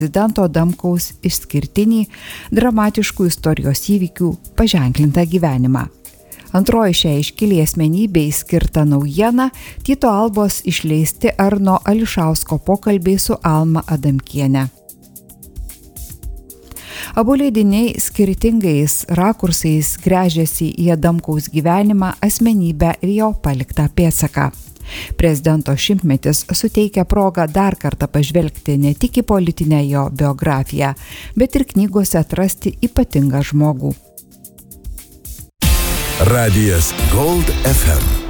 prezidento Adamkaus išskirtinį dramatiškų istorijos įvykių paženklintą gyvenimą. Antroji šiai iškiliai asmenybei skirta naujiena – Tyto Albos išleisti Arno Ališausko pokalbiai su Alma Adamkiene. Abu leidiniai skirtingais rakursais gręžiasi į Adamkaus gyvenimą, asmenybę ir jo paliktą pėdsaką. Prezidento šimtmetis suteikia progą dar kartą pažvelgti ne tik į politinę jo biografiją, bet ir knygose atrasti ypatingą žmogų. Radijas Gold FM.